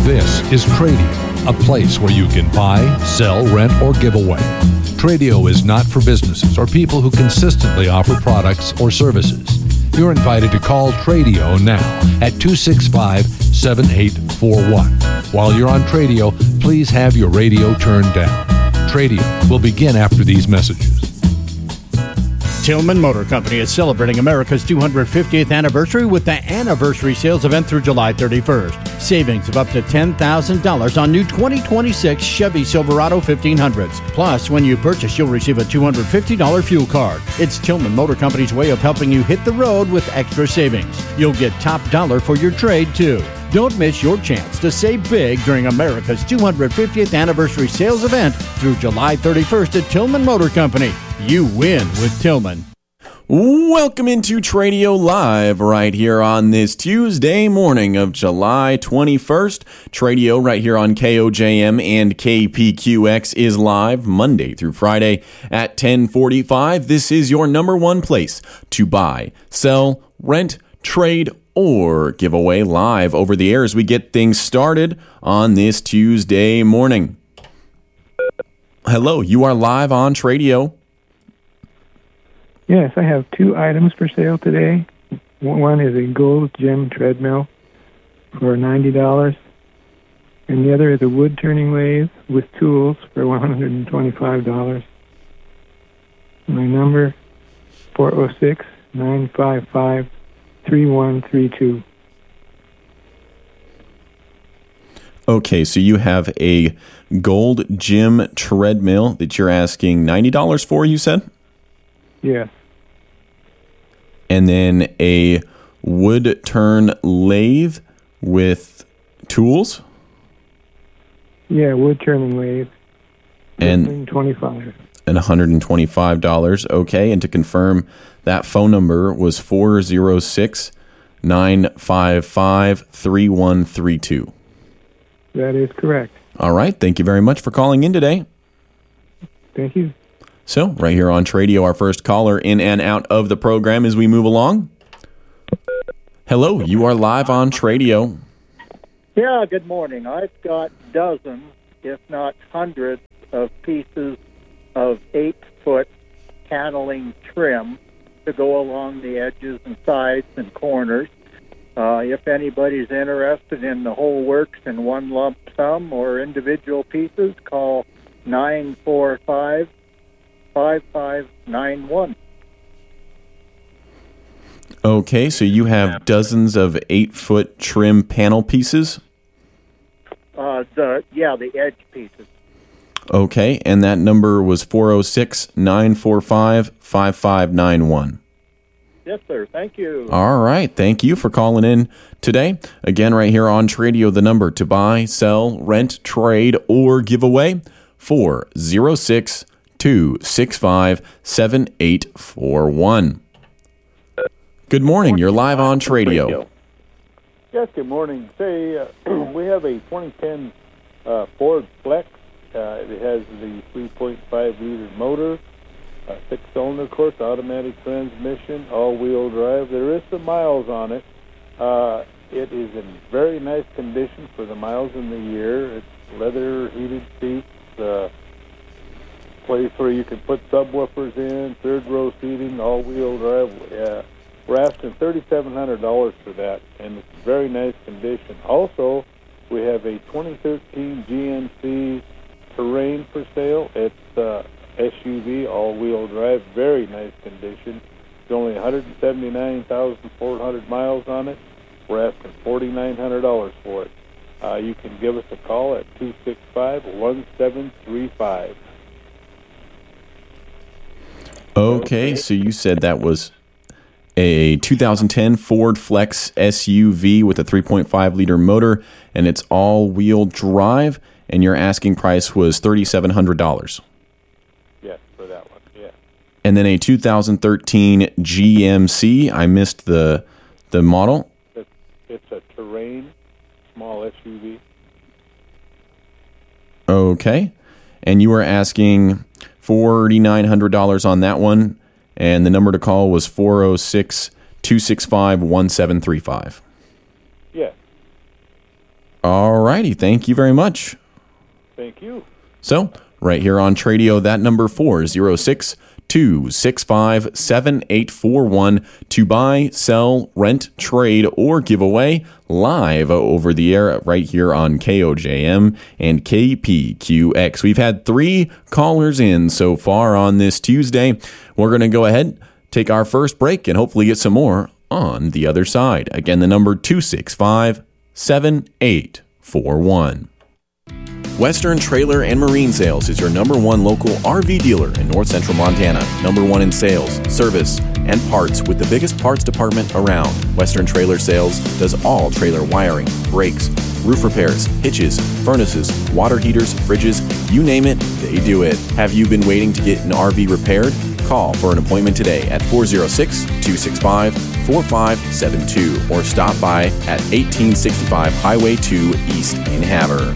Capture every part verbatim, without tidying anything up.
This is Tradio, a place where you can buy, sell, rent, or give away. Tradio is not for businesses or people who consistently offer products or services. You're invited to call Tradio now at two six five, seven eight four one. While you're on Tradio, please have your radio turned down. Tradio will begin after these messages. Tillman Motor Company is celebrating America's two hundred fiftieth anniversary with the Anniversary Sales Event through July thirty-first. Savings of up to ten thousand dollars on new twenty twenty-six Chevy Silverado fifteen hundreds. Plus, when you purchase, you'll receive a two hundred fifty dollars fuel card. It's Tillman Motor Company's way of helping you hit the road with extra savings. You'll get top dollar for your trade, too. Don't miss your chance to save big during America's two hundred fiftieth Anniversary Sales Event through July thirty-first at Tillman Motor Company. You win with Tillman. Welcome into Tradio Live right here on this Tuesday morning of July twenty-first. Tradio right here on K O J M and K P Q X is live Monday through Friday at ten forty-five. This is your number one place to buy, sell, rent, trade, or give away live over the air as we get things started on this Tuesday morning. Hello, you are live on Tradio. Yes, I have two items for sale today. One is a gold gem treadmill for ninety dollars, and the other is a wood turning lathe with tools for one hundred twenty-five dollars. My number, four oh six, nine five five, three one three two. Okay, so you have a gold gym treadmill that you're asking ninety dollars for, you said? Yes. And then a wood turn lathe with tools? Yeah, wood turning lathe. And one hundred twenty-five dollars. And one hundred twenty-five dollars. Okay, and to confirm, that phone number was four oh six, nine five five, three one three two. That is correct. All right, thank you very much for calling in today. Thank you. So, right here on Tradio, our first caller in and out of the program as we move along. Hello, you are live on Tradio. Yeah, good morning. I've got dozens, if not hundreds, of pieces of eight-foot paneling trim to go along the edges and sides and corners. Uh, if anybody's interested in the whole works in one lump sum or individual pieces, call nine four five, five five nine one. Okay, so you have dozens of eight-foot trim panel pieces? Uh, the yeah, the edge pieces. Okay, and that number was four oh six, nine four five, five five nine one. Yes, sir. Thank you. All right. Thank you for calling in today. Again, right here on Tradio, the number to buy, sell, rent, trade, or give away, four oh six, two six five, seven eight four one. Good morning. You're live on Tradio. Yes, good morning. Say, uh, we have a twenty ten uh, Ford Flex. Uh, it has the three point five liter motor, uh, six-cylinder, of course, automatic transmission, all-wheel drive. There is some miles on it. Uh, it is in very nice condition for the miles in the year. It's leather heated seats, uh, place where you can put subwoofers in, third-row seating, all-wheel drive. Uh, we're asking three thousand seven hundred dollars for that, and it's very nice condition. Also, we have a twenty thirteen G M C Terrain for sale. It's uh, S U V, all-wheel drive, very nice condition. There's only one hundred seventy-nine thousand four hundred miles on it. We're asking four thousand nine hundred dollars for it. Uh, you can give us a call at two six five, one seven three five. Okay, so you said that was a two thousand ten Ford Flex S U V with a three point five liter motor, and it's all-wheel drive, and your asking price was three thousand seven hundred dollars. Yes, for that one, yeah. And then a two thousand thirteen G M C. I missed the the model. It's, it's a Terrain, small S U V. Okay. And you were asking four thousand nine hundred dollars on that one, and the number to call was four oh six, two six five, one seven three five. Yes. All righty. Thank you very much. Thank you. So, right here on Tradio, that number four oh six, two six five, seven eight four one to buy, sell, rent, trade, or give away live over the air right here on K O J M and K P Q X. We've had three callers in so far on this Tuesday. We're going to go ahead, take our first break, and hopefully get some more on the other side. Again, the number two six five, seven eight four one. Western Trailer and Marine Sales is your number one local R V dealer in north central Montana. Number one in sales, service, and parts with the biggest parts department around. Western Trailer Sales does all trailer wiring, brakes, roof repairs, hitches, furnaces, water heaters, fridges, you name it, they do it. Have you been waiting to get an R V repaired? Call for an appointment today at four oh six, two six five, four five seven two or stop by at eighteen sixty-five Highway two East in Havre.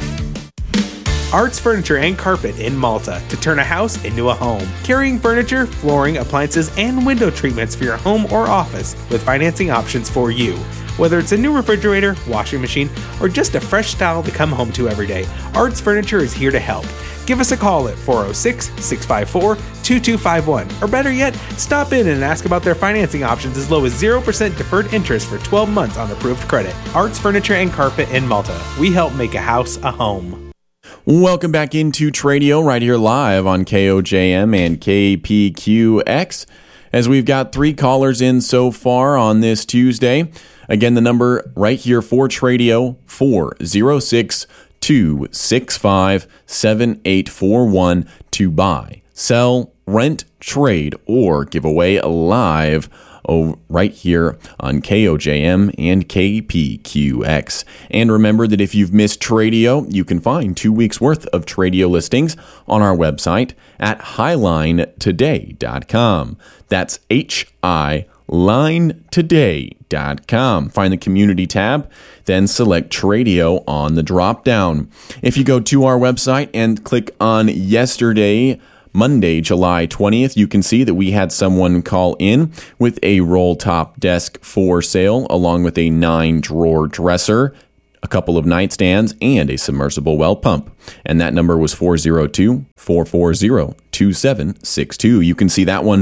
Arts Furniture and Carpet in Malta to turn a house into a home. Carrying furniture, flooring, appliances, and window treatments for your home or office with financing options for you. Whether it's a new refrigerator, washing machine, or just a fresh style to come home to every day, Arts Furniture is here to help. Give us a call at four oh six, six five four, two two five one, or better yet, stop in and ask about their financing options as low as zero percent deferred interest for twelve months on approved credit. Arts Furniture and Carpet in Malta. We help make a house a home. Welcome back into Tradio right here live on K O J M and K P Q X. As we've got three callers in so far on this Tuesday. Again, the number right here for Tradio, four oh six, two six five, seven eight four one to buy, sell, rent, trade, or give away live Oh, right here on K O J M and K P Q X. And remember that if you've missed Tradio, you can find two weeks worth of Tradio listings on our website at highline today dot com. That's H I line today dot com. Find the community tab, then select Tradio on the drop down. If you go to our website and click on yesterday, Monday, July twentieth, you can see that we had someone call in with a roll top desk for sale, along with a nine drawer dresser, a couple of nightstands, and a submersible well pump. And that number was four oh two, four four zero, two seven six two. You can see that one